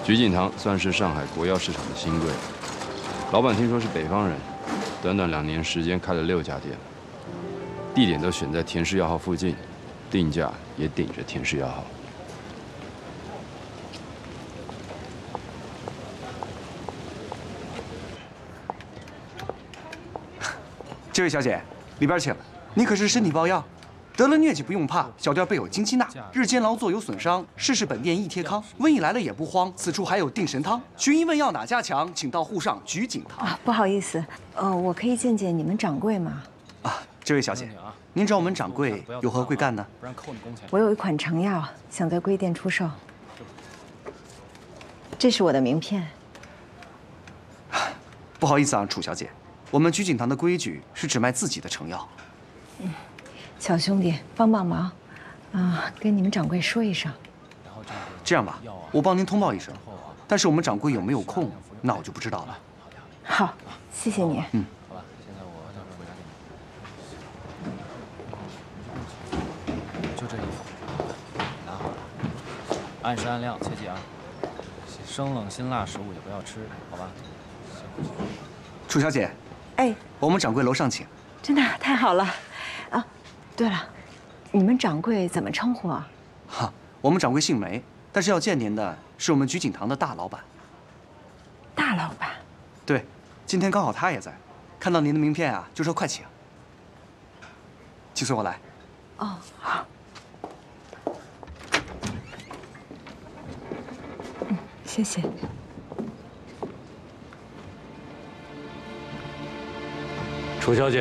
菊锦堂算是上海国药市场的新贵，老板听说是北方人，短短2年时间开了6家店，地点都选在田氏药号附近，定价也顶着田氏药号。 这位小姐，里边请。你可是身体抱恙，得了疟疾不用怕，小店备有金鸡钠，日间劳作有损伤，试试本店益贴康。瘟疫来了也不慌，此处还有定神汤。寻医问药哪家强？请到沪上菊锦堂。 啊，不好意思，我可以见见你们掌柜吗？ 啊，这位小姐，您找我们掌柜有何贵干呢？ 我有一款成药，想在贵店出售。这是我的名片。 不好意思啊，楚小姐，我们菊锦堂的规矩是只卖自己的成药。 小兄弟，帮忙，跟你们掌柜说一声。 这样吧，我帮您通报一声，但是我们掌柜有没有空，那我就不知道了。 好，谢谢你。 嗯。 好吧，现在我到时候回家给你。就这一份，拿好了，按时按量，切记啊。生冷辛辣食物也不要吃，好吧？ 楚小姐， 哎， 我们掌柜楼上请。 真的太好了，啊，对了，你们掌柜怎么称呼啊？ 哈，我们掌柜姓梅，但是要见您的是我们菊锦堂的大老板。 大老板。 对，今天刚好他也在，看到您的名片啊，就说快请。请随我来。 哦，好。谢谢。 楚小姐，